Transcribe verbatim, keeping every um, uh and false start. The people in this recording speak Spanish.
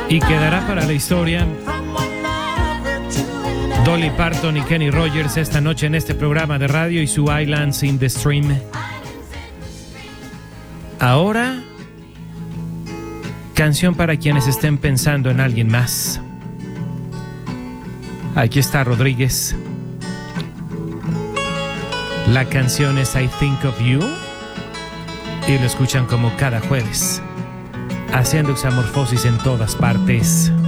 Y quedará para la historia Dolly Parton y Kenny Rogers esta noche en este programa de radio y su Islands in the Stream. Ahora, canción para quienes estén pensando en alguien más. Aquí está Rodríguez. La canción es I Think of You y lo escuchan como cada jueves, haciendo examorfosis en todas partes.